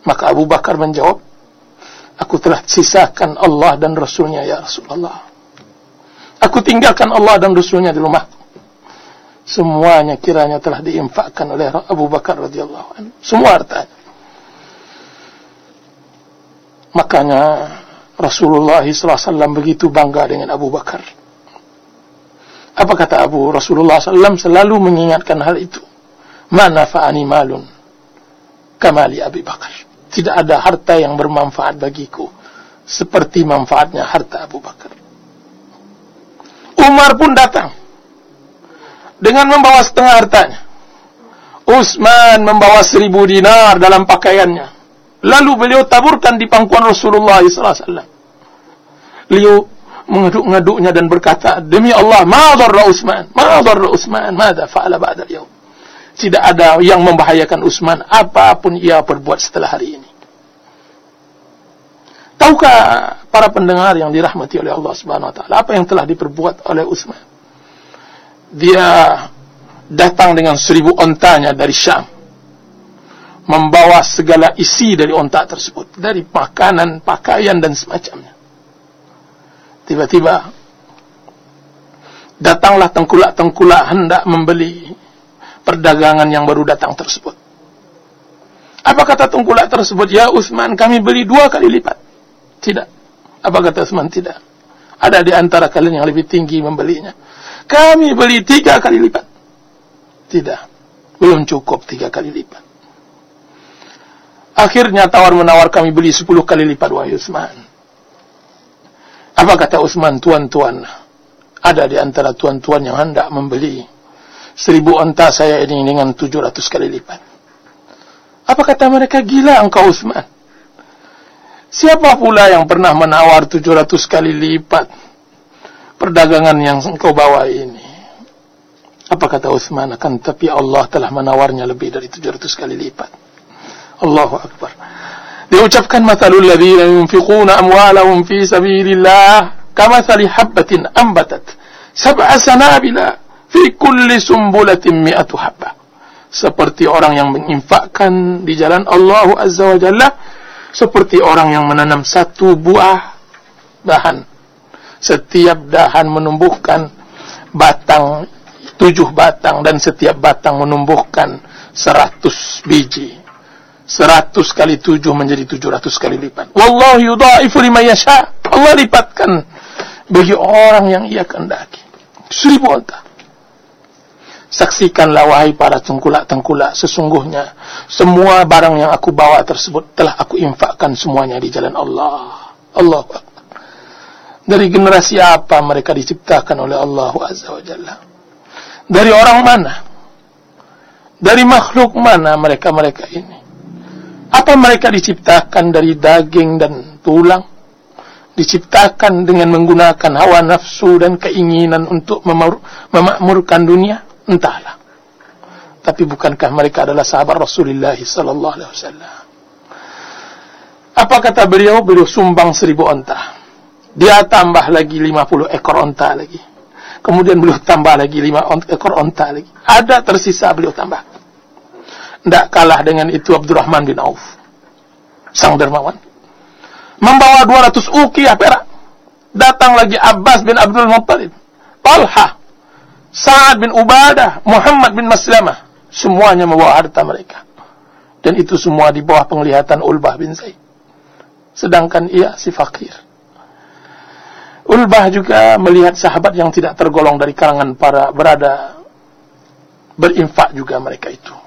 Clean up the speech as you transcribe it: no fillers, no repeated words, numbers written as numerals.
Maka Abu Bakar menjawab, aku telah sisakan Allah dan Rasulnya ya Rasulullah. Aku tinggalkan Allah dan Rasulnya di rumahku. Semuanya kiranya telah diinfakkan oleh Abu Bakar radhiyallahu anhu. Semua hartanya. Makanya Rasulullah SAW begitu bangga dengan Abu Bakar. Apa kata Rasulullah SAW selalu mengingatkan hal itu. Ma nafa'ani malun kamali Abi Bakar. Tidak ada harta yang bermanfaat bagiku seperti manfaatnya harta Abu Bakar. Umar pun datang dengan membawa setengah hartanya. Utsman membawa 1000 dinar dalam pakaiannya. Lalu beliau taburkan di pangkuan Rasulullah SAW. Beliau mengaduk-ngaduknya dan berkata, demi Allah, ma dharra Utsman, madza fa'ala ba'da al-yawm. Tidak ada yang membahayakan Utsman apapun ia perbuat setelah hari ini. Tahukah para pendengar yang dirahmati oleh Allah Subhanahu wa taala apa yang telah diperbuat oleh Utsman? Dia datang dengan 1000 ontanya dari Syam, membawa segala isi dari onta tersebut, dari makanan, pakaian dan semacamnya. Tiba-tiba datanglah tengkulak-tengkulak hendak membeli perdagangan yang baru datang tersebut. Apa kata tengkulak tersebut? Ya Utsman, kami beli 2 kali lipat. Tidak. Apa kata Utsman? Tidak. Ada di antara kalian yang lebih tinggi membelinya. Kami beli 3 kali lipat. Tidak. Belum cukup 3 kali lipat. Akhirnya tawar-menawar, kami beli 10 kali lipat, wahai Utsman. Apa kata Utsman? Tuan-tuan, ada di antara tuan-tuan yang hendak membeli 1000 onta saya ini dengan 700 kali lipat. Apa kata mereka? Gila engkau Utsman. Siapa pula yang pernah menawar 700 kali lipat perdagangan yang engkau bawa ini? Apa kata Utsman? Akan tapi Allah telah menawarnya lebih dari 700 kali lipat. Allahu Akbar. Diucapkan mathalul ladzina yunfiquna amwalahum fi sabilillah kamathali habbatin ambatat sab'a sanabila fi kulli sumbulatin mi'atu habbah. Seperti orang yang menginfakkan di jalan Allah Azza wa Jalla, seperti orang yang menanam 1 buah dahan. Setiap dahan menumbuhkan batang 7 batang, dan setiap batang menumbuhkan 100 biji. 100 kali 7 menjadi 700 kali lipat. Wallahu yudha'ifu liman yasha. Allah lipatkan bagi orang yang ia kehendaki. 1000 onta. Saksikanlah wahai para tengkulak-tengkulak, sesungguhnya semua barang yang aku bawa tersebut telah aku infakkan semuanya di jalan Allah. Allahu Akbar. Dari generasi apa mereka diciptakan oleh Allah Azza wa Jalla? Dari orang mana? Dari makhluk mana mereka-mereka ini? Apa mereka diciptakan dari daging dan tulang? Diciptakan dengan menggunakan hawa nafsu dan keinginan untuk memakmurkan dunia? Entahlah. Tapi bukankah mereka adalah sahabat Rasulullah sallallahu alaihi wasallam? Apa kata beliau? Beliau sumbang 1000 onta. Dia tambah lagi 50 ekor onta lagi. Kemudian beliau tambah lagi 5 ekor onta lagi. Ada tersisa beliau tambah. Tidak kalah dengan itu Abdurrahman bin Auf, sang dermawan, membawa 200 uqiyah perak. Datang lagi Abbas bin Abdul Muttalib, Talha, Sa'ad bin Ubadah, Muhammad bin Maslamah. Semuanya membawa harta mereka. Dan itu semua di bawah penglihatan Ulbah bin Zaid. Sedangkan ia si fakir. Ulbah juga melihat sahabat yang tidak tergolong dari kalangan para berada berinfak juga mereka itu.